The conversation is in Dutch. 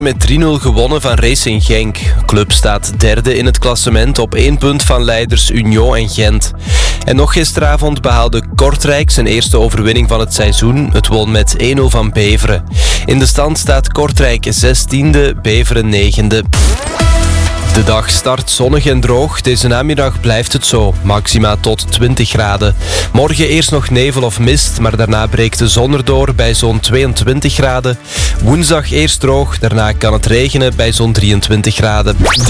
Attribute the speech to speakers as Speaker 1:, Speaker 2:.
Speaker 1: Met 3-0 gewonnen van Racing Genk. De club staat derde in het klassement op 1 punt van leiders Union en Gent. En nog gisteravond behaalde Kortrijk zijn eerste overwinning van het seizoen. Het won met 1-0 van Beveren. In de stand staat Kortrijk 16e, Beveren 9e. De dag start zonnig en droog. Deze namiddag blijft het zo. Maxima tot 20 graden. Morgen eerst nog nevel of mist, maar daarna breekt de zon erdoor bij zo'n 22 graden. Woensdag eerst droog, daarna kan het regenen bij zo'n 23 graden.